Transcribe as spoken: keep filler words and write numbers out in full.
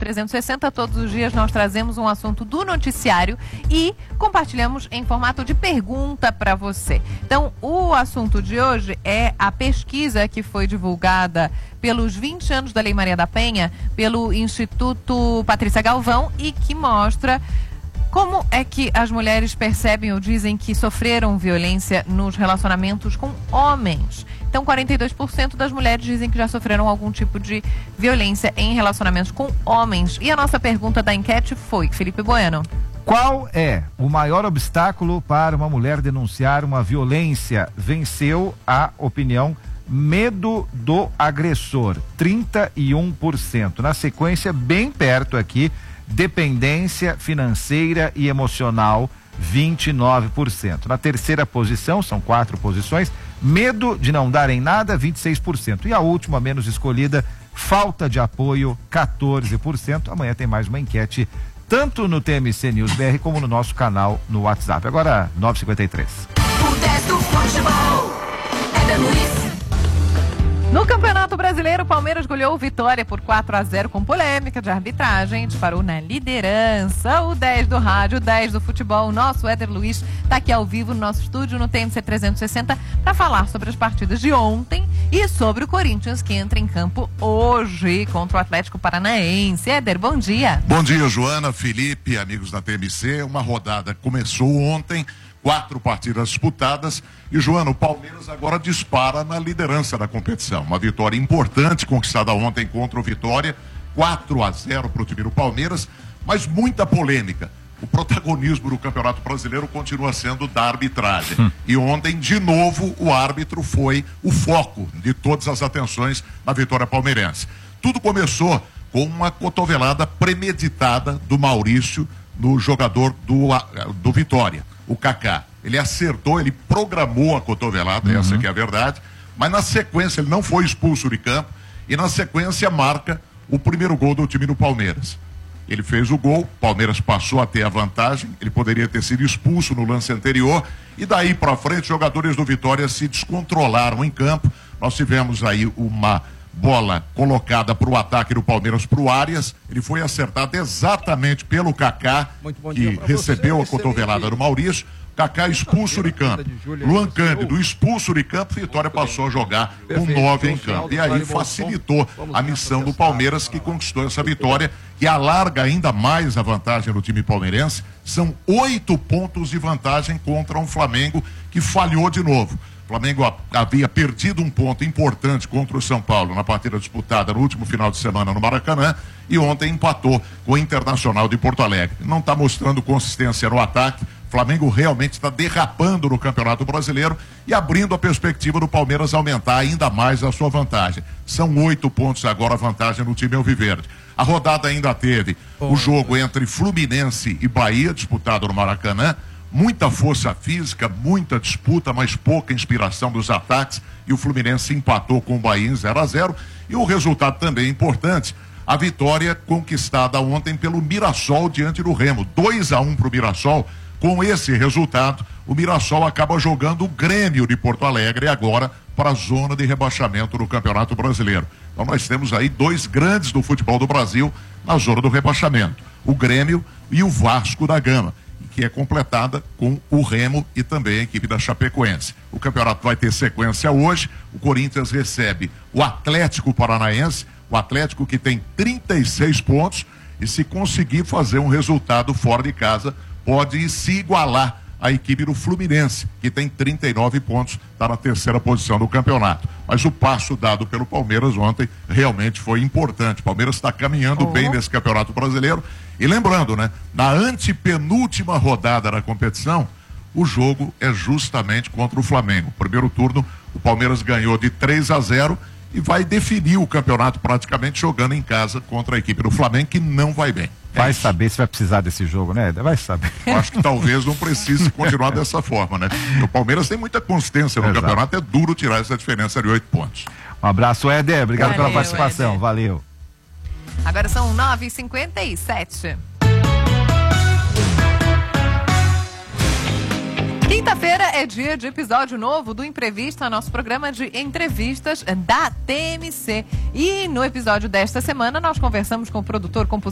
trezentos e sessenta, todos os dias nós trazemos um assunto do noticiário e compartilhamos em formato de pergunta para você. Então, o assunto de hoje é a pesquisa que foi divulgada pelos vinte anos da Lei Maria da Penha, pelo Instituto Patrícia Galvão, e que mostra como é que as mulheres percebem ou dizem que sofreram violência nos relacionamentos com homens. Então, quarenta e dois por cento das mulheres dizem que já sofreram algum tipo de violência em relacionamentos com homens. E a nossa pergunta da enquete foi, Felipe Bueno: qual é o maior obstáculo para uma mulher denunciar uma violência? Venceu a opinião medo do agressor, trinta e um por cento. Na sequência, bem perto aqui, dependência financeira e emocional, vinte e nove por cento. Na terceira posição, são quatro posições, medo de não dar em nada, vinte e seis por cento. E a última, menos escolhida, falta de apoio, quatorze por cento. Amanhã tem mais uma enquete, tanto no T M C News B R como no nosso canal no WhatsApp. Agora, nove e cinquenta e três. O dez do futebol é da Luiz. No Campeonato Brasileiro, o Palmeiras goleou o Vitória por quatro a zero com polêmica de arbitragem, disparou na liderança. O dez do rádio, o dez do futebol, o nosso Éder Luiz está aqui ao vivo no nosso estúdio no T M C trezentos e sessenta para falar sobre as partidas de ontem e sobre o Corinthians, que entra em campo hoje contra o Atlético Paranaense. Éder, bom dia. Bom dia, Joana, Felipe, amigos da T M C. Uma rodada começou ontem, quatro partidas disputadas e, Joana, o Palmeiras agora dispara na liderança da competição. Uma vitória importante conquistada ontem contra o Vitória, quatro a zero para o time do Palmeiras, mas muita polêmica. O protagonismo do Campeonato Brasileiro continua sendo da arbitragem. Hum. E ontem, de novo, o árbitro foi o foco de todas as atenções na vitória palmeirense. Tudo começou com uma cotovelada premeditada do Maurício no jogador do, do Vitória, o Kaká. Ele acertou, ele programou a cotovelada, uhum. Essa que é a verdade, mas na sequência ele não foi expulso de campo e na sequência marca o primeiro gol do time do Palmeiras. Ele fez o gol, Palmeiras passou a ter a vantagem, ele poderia ter sido expulso no lance anterior e daí para frente os jogadores do Vitória se descontrolaram em campo. Nós tivemos aí uma bola colocada para o ataque do Palmeiras para o Arias, ele foi acertado exatamente pelo Kaká, que recebeu a cotovelada do Maurício. Kaká expulso de campo, Luan Cândido expulso de campo, Vitória passou a jogar com nove em campo, e aí facilitou a missão do Palmeiras, que conquistou essa vitória, que alarga ainda mais a vantagem do time palmeirense. São oito pontos de vantagem contra um Flamengo que falhou de novo. O Flamengo havia perdido um ponto importante contra o São Paulo na partida disputada no último final de semana no Maracanã e ontem empatou com o Internacional de Porto Alegre. Não está mostrando consistência no ataque. O Flamengo realmente está derrapando no Campeonato Brasileiro e abrindo a perspectiva do Palmeiras aumentar ainda mais a sua vantagem. São oito pontos agora a vantagem no time alviverde. A rodada ainda teve o jogo entre Fluminense e Bahia, disputado no Maracanã. Muita força física, muita disputa, mas pouca inspiração dos ataques, e o Fluminense empatou com o Bahia em zero a zero. E o resultado também importante, a vitória conquistada ontem pelo Mirassol diante do Remo, dois a um para o Mirassol. Com esse resultado, o Mirassol acaba jogando o Grêmio de Porto Alegre agora para a zona de rebaixamento do Campeonato Brasileiro. Então nós temos aí dois grandes do futebol do Brasil na zona do rebaixamento, o Grêmio e o Vasco da Gama, que é completada com o Remo e também a equipe da Chapecoense. O campeonato vai ter sequência hoje. O Corinthians recebe o Atlético Paranaense, o Atlético que tem trinta e seis pontos, e se conseguir fazer um resultado fora de casa, pode se igualar à equipe do Fluminense, que tem trinta e nove pontos, está na terceira posição do campeonato. Mas o passo dado pelo Palmeiras ontem realmente foi importante. O Palmeiras está caminhando uhum. bem nesse Campeonato Brasileiro. E lembrando, né, na antepenúltima rodada da competição, o jogo é justamente contra o Flamengo. Primeiro turno, o Palmeiras ganhou de três a zero e vai definir o campeonato praticamente jogando em casa contra a equipe do Flamengo, que não vai bem. Vai é saber se vai precisar desse jogo, né? Vai saber. Eu acho que talvez não precise continuar dessa forma, né? O Palmeiras tem muita consistência no Exato. campeonato, é duro tirar essa diferença de oito pontos. Um abraço, Éder. Obrigado Valeu, pela participação. Éder. Valeu. Agora são nove e cinquenta e sete. Quinta-feira é dia de episódio novo do Imprevista, nosso programa de entrevistas da T M C. E no episódio desta semana nós conversamos com o produtor, compositor